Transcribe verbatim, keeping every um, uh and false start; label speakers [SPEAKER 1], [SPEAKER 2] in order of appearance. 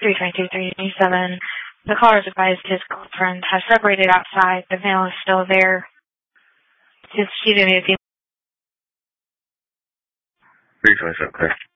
[SPEAKER 1] three twenty-two, three twenty-seven. The caller is advised his girlfriend has separated outside. The male is still there. His, she's in the
[SPEAKER 2] three twenty-seven, clear.